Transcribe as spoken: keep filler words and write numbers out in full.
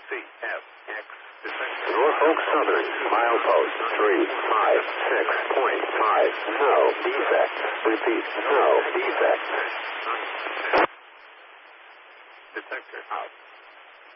C F X. Detector. Norfolk Southern, milepost three five six point five. No defects. Repeat, no defects. Detector out.